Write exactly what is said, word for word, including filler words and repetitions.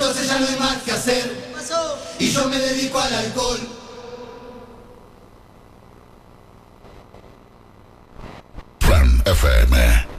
entonces ya no hay más que hacer. Y yo me dedico al alcohol. Plan F M.